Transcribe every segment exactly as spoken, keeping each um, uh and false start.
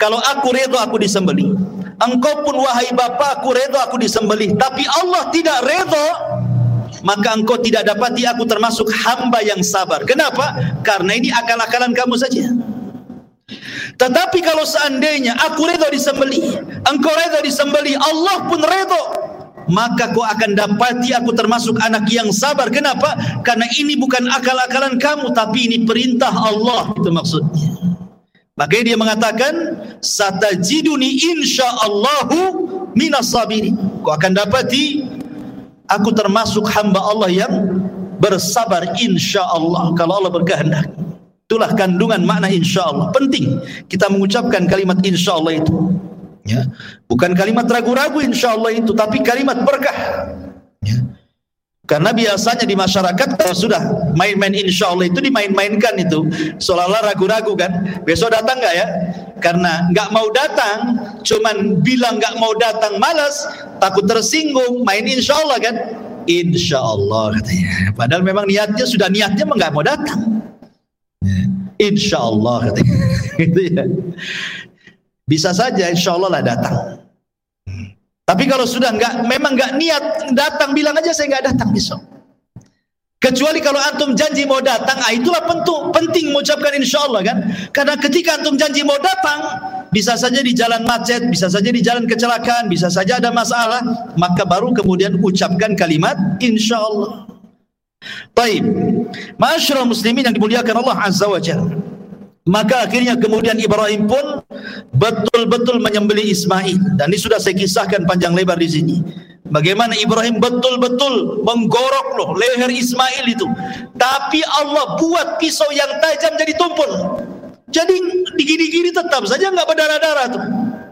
kalau aku redha aku disembelih. Engkau pun wahai bapa, aku redha aku disembelih. Tapi Allah tidak redha, maka engkau tidak dapati aku termasuk hamba yang sabar. Kenapa? Karena ini akal-akalan kamu saja. Tetapi kalau seandainya aku redha disembelih, engkau redha disembelih, Allah pun redha, maka kau akan dapati aku termasuk anak yang sabar. Kenapa? Karena ini bukan akal-akalan kamu, tapi ini perintah Allah. Itu maksudnya. Makanya dia mengatakan, satajiduni insyaallahu minas sabirin. Kau akan dapati aku termasuk hamba Allah yang bersabar insyaallah, kalau Allah berkehendak. Itulah kandungan makna insyaallah. Penting kita mengucapkan kalimat insyaallah itu. Ya, bukan kalimat ragu-ragu insyaallah itu, tapi kalimat berkah. Ya. Karena biasanya di masyarakat kalau sudah main-main insyaallah itu dimain-mainkan itu, seolah-olah ragu-ragu kan. Besok datang enggak ya? Karena enggak mau datang, cuman bilang enggak mau datang, malas, takut tersinggung, main insyaallah kan. Insyaallah katanya. Padahal memang niatnya sudah niatnya memang enggak mau datang. Insyaallah katanya. Gitu ya. Bisa saja insyaallah lah datang. Tapi kalau sudah enggak, memang enggak niat datang, bilang aja saya enggak datang besok. Kecuali kalau antum janji mau datang, ah itulah penting, penting mengucapkan insyaallah kan. Karena ketika antum janji mau datang, bisa saja di jalan macet, bisa saja di jalan kecelakaan, bisa saja ada masalah, maka baru kemudian ucapkan kalimat insyaallah. Baik, ma'asyiral muslimin yang dimuliakan Allah Azza wa Jalla. Maka akhirnya kemudian Ibrahim pun betul-betul menyembelih Ismail, dan ini sudah saya kisahkan panjang lebar di sini. Bagaimana Ibrahim betul-betul menggorok loh leher Ismail itu, tapi Allah buat pisau yang tajam jadi tumpul. Jadi digini-gini tetap saja enggak berdarah-darah tuh.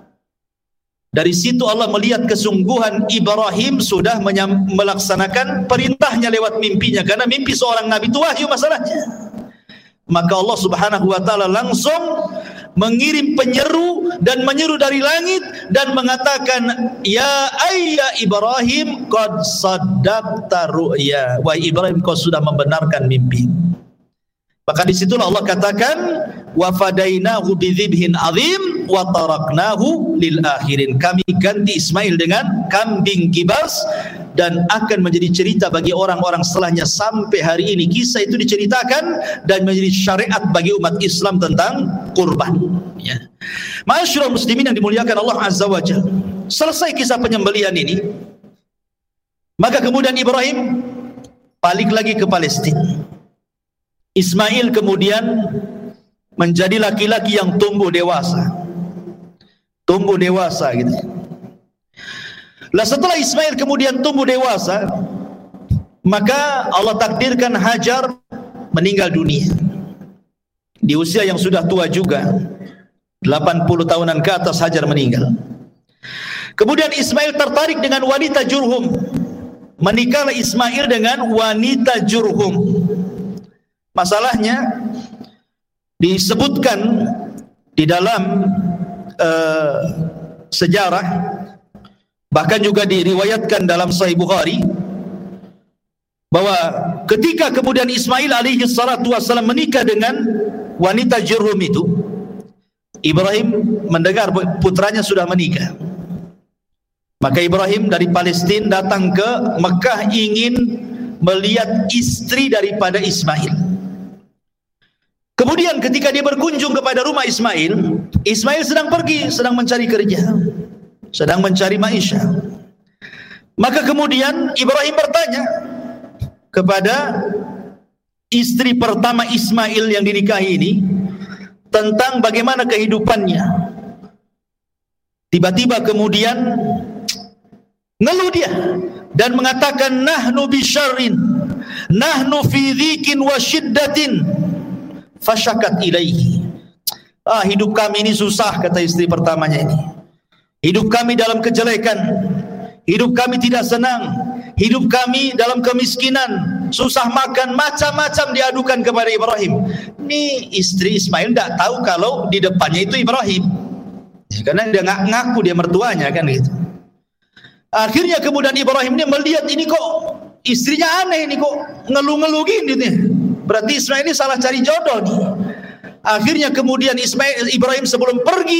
Dari situ Allah melihat kesungguhan Ibrahim sudah melaksanakan perintahnya lewat mimpinya, karena mimpi seorang nabi itu wahyu masalahnya. Maka Allah Subhanahu wa taala langsung mengirim penyeru dan menyeru dari langit dan mengatakan, ya ayya Ibrahim qad saddaqta ru'ya, wahai Ibrahim kau sudah membenarkan mimpi. Maka di situlah Allah katakan, wa fadainahu bidzibhin azim wa taraknahu lil akhirin. Kami ganti Ismail dengan kambing kibas, dan akan menjadi cerita bagi orang-orang setelahnya sampai hari ini. Kisah itu diceritakan dan menjadi syariat bagi umat Islam tentang kurban. Ya. Ma'asyiral muslimin yang dimuliakan Allah Azza wa Jalla. Selesai kisah penyembelihan ini, maka kemudian Ibrahim balik lagi ke Palestina. Ismail kemudian menjadi laki-laki yang tumbuh dewasa. Tumbuh dewasa gitu. Lah setelah Ismail kemudian tumbuh dewasa, maka Allah takdirkan Hajar meninggal dunia di usia yang sudah tua juga, delapan puluh tahunan ke atas Hajar meninggal. Kemudian Ismail tertarik dengan wanita Jurhum. Menikahlah Ismail dengan wanita Jurhum. Masalahnya disebutkan di dalam uh, sejarah, bahkan juga diriwayatkan dalam Sahih Bukhari, bahwa ketika kemudian Ismail alaihi salatu wassalam menikah dengan wanita Jurhum itu, Ibrahim mendengar putranya sudah menikah. Maka Ibrahim dari Palestina datang ke Mekah ingin melihat istri daripada Ismail. Kemudian ketika dia berkunjung kepada rumah Ismail, Ismail sedang pergi, sedang mencari kerja, sedang mencari maisha. Maka kemudian Ibrahim bertanya kepada istri pertama Ismail yang dinikahi ini tentang bagaimana kehidupannya. Tiba-tiba kemudian ngeluh dia dan mengatakan, nahnu bisyarrin, nahnu fi dhikin wa syiddatin, fasyakat ilaihi. Ah, hidup kami ini susah, kata istri pertamanya ini. Hidup kami dalam kejelekan, hidup kami tidak senang, hidup kami dalam kemiskinan, susah makan, macam-macam diadukan kepada Ibrahim. Ini istri Ismail tidak tahu kalau di depannya itu Ibrahim, ya, karena dia nggak ngaku dia mertuanya kan gitu. Akhirnya kemudian Ibrahim ini melihat ini kok istrinya aneh, ini kok ngeluh-ngeluh gini nih. Berarti Ismail ini salah cari jodoh nih. Akhirnya kemudian Ismail Ibrahim sebelum pergi